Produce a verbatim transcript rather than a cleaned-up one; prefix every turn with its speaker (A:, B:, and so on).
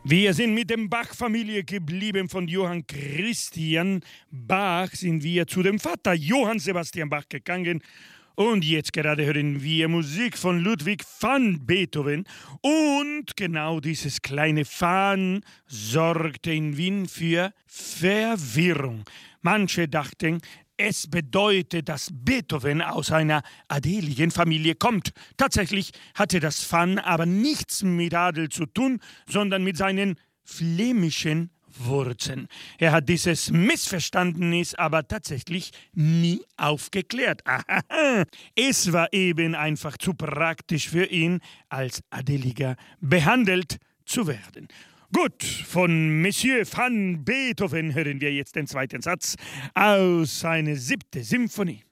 A: Wir sind mit dem Bach-Familie geblieben. Von Johann Christian Bach sind wir zu dem Vater Johann Sebastian Bach gegangen. Und jetzt gerade hören wir Musik von Ludwig van Beethoven. Und genau dieses kleine Van sorgte in Wien für Verwirrung. Manche dachten, es bedeutet, dass Beethoven aus einer adeligen Familie kommt. Tatsächlich hatte das Van aber nichts mit Adel zu tun, sondern mit seinen flämischen Wurzeln. Er hat dieses Missverständnis aber tatsächlich nie aufgeklärt. Aha. Es war eben einfach zu praktisch für ihn, als Adeliger behandelt zu werden. Gut, von Monsieur van Beethoven hören wir jetzt den zweiten Satz aus seiner siebten Symphonie.